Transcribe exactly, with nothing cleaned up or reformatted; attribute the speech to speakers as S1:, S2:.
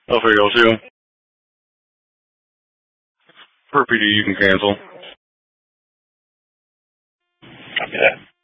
S1: L three L two. Per P D, you can cancel.
S2: Copy that.